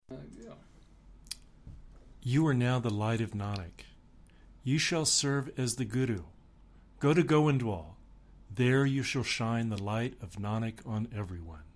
Yeah. You are now the light of Nanak. You shall serve as the Guru. Go to Goindwal. There you shall shine the light of Nanak on everyone.